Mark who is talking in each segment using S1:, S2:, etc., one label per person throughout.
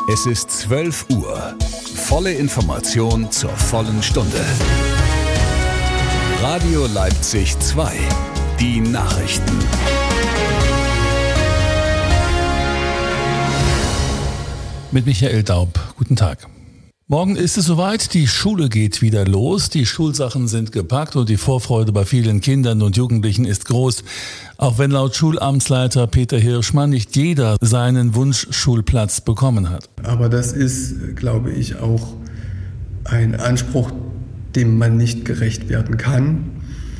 S1: Es ist 12 Uhr. Volle Information zur vollen Stunde. Radio Leipzig 2. Die Nachrichten.
S2: Mit Michael Daub. Guten Tag. Morgen ist es soweit, die Schule geht wieder los, die Schulsachen sind gepackt und die Vorfreude bei vielen Kindern und Jugendlichen ist groß. Auch wenn laut Schulamtsleiter Peter Hirschmann nicht jeder seinen Wunschschulplatz bekommen hat.
S3: Aber das ist, glaube ich, auch ein Anspruch, dem man nicht gerecht werden kann.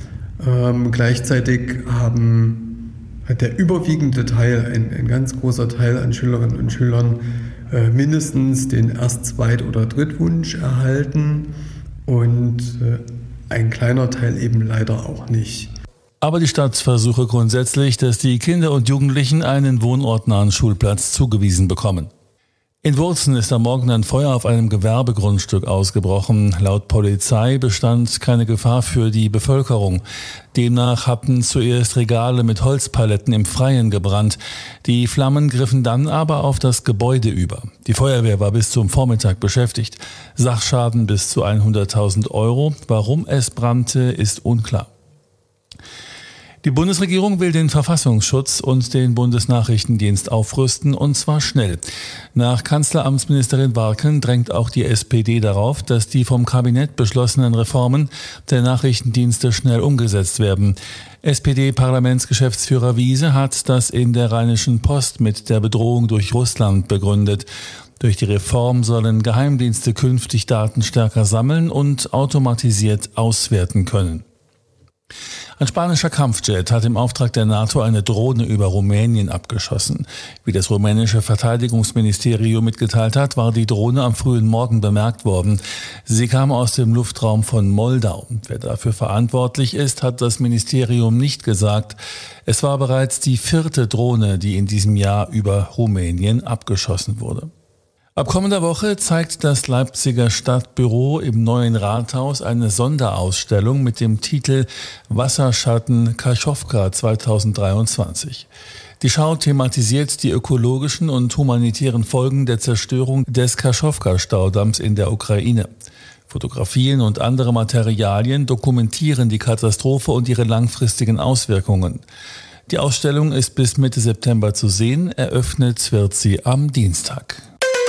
S3: Gleichzeitig hat der überwiegende Teil, ein ganz großer Teil an Schülerinnen und Schülern mindestens den Erst-, Zweit- oder Drittwunsch erhalten und ein kleiner Teil eben leider auch nicht.
S2: Aber die Stadt versuche grundsätzlich, dass die Kinder und Jugendlichen einen wohnortnahen Schulplatz zugewiesen bekommen. In Wurzen ist am Morgen ein Feuer auf einem Gewerbegrundstück ausgebrochen. Laut Polizei bestand keine Gefahr für die Bevölkerung. Demnach hatten zuerst Regale mit Holzpaletten im Freien gebrannt. Die Flammen griffen dann aber auf das Gebäude über. Die Feuerwehr war bis zum Vormittag beschäftigt. Sachschaden bis zu 100.000 €. Warum es brannte, ist unklar. Die Bundesregierung will den Verfassungsschutz und den Bundesnachrichtendienst aufrüsten, und zwar schnell. Nach Kanzleramtsministerin Warken drängt auch die SPD darauf, dass die vom Kabinett beschlossenen Reformen der Nachrichtendienste schnell umgesetzt werden. SPD-Parlamentsgeschäftsführer Wiese hat das in der Rheinischen Post mit der Bedrohung durch Russland begründet. Durch die Reform sollen Geheimdienste künftig Daten stärker sammeln und automatisiert auswerten können. Ein spanischer Kampfjet hat im Auftrag der NATO eine Drohne über Rumänien abgeschossen. Wie das rumänische Verteidigungsministerium mitgeteilt hat, war die Drohne am frühen Morgen bemerkt worden. Sie kam aus dem Luftraum von Moldau. Wer dafür verantwortlich ist, hat das Ministerium nicht gesagt. Es war bereits die 4. Drohne, die in diesem Jahr über Rumänien abgeschossen wurde. Ab kommender Woche zeigt das Leipziger Stadtbüro im neuen Rathaus eine Sonderausstellung mit dem Titel Wasserschatten Kaschowka 2023. Die Schau thematisiert die ökologischen und humanitären Folgen der Zerstörung des Kaschowka-Staudamms in der Ukraine. Fotografien und andere Materialien dokumentieren die Katastrophe und ihre langfristigen Auswirkungen. Die Ausstellung ist bis Mitte September zu sehen. Eröffnet wird sie am Dienstag.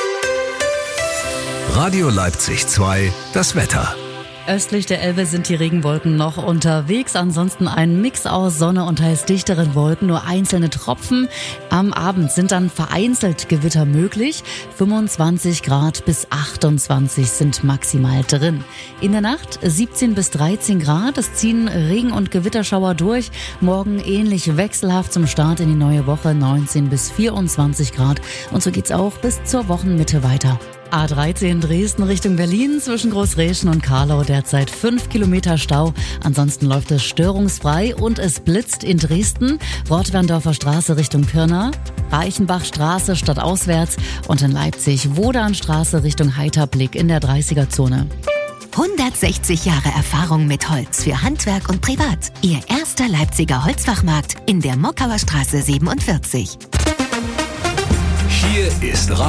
S1: Radio Leipzig 2, das Wetter.
S4: Östlich der Elbe sind die Regenwolken noch unterwegs. Ansonsten ein Mix aus Sonne und teils dichteren Wolken, nur einzelne Tropfen. Am Abend sind dann vereinzelt Gewitter möglich. 25 Grad bis 28 sind maximal drin. In der Nacht 17 bis 13 Grad. Es ziehen Regen- und Gewitterschauer durch. Morgen ähnlich wechselhaft zum Start in die neue Woche. 19 bis 24 Grad. Und so geht's auch bis zur Wochenmitte weiter. A13 Dresden Richtung Berlin zwischen Großräschen und Karlau derzeit 5 Kilometer Stau. Ansonsten läuft es störungsfrei und es blitzt in Dresden. Rottwerndorfer Straße Richtung Pirna, Reichenbachstraße stadtauswärts und in Leipzig Wodanstraße Richtung Heiterblick in der 30er-Zone.
S5: 160 Jahre Erfahrung mit Holz für Handwerk und Privat. Ihr erster Leipziger Holzfachmarkt in der Mockauer Straße 47.
S1: Hier ist